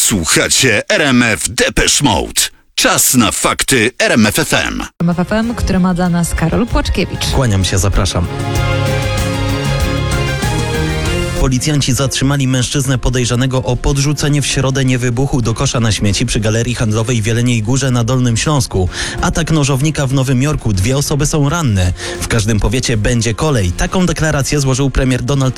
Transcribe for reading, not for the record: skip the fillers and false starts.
Słuchacie RMF Depeche Mode. Czas na fakty RMF FM. RMF FM, które ma dla nas Karol Płaczkiewicz. Kłaniam się, zapraszam. Policjanci zatrzymali mężczyznę podejrzanego o podrzucenie w środę niewybuchu do kosza na śmieci przy galerii handlowej w Jeleniej Górze na Dolnym Śląsku. Atak nożownika w Nowym Jorku. 2 osoby są ranne. W każdym powiecie będzie kolej. Taką deklarację złożył premier Donald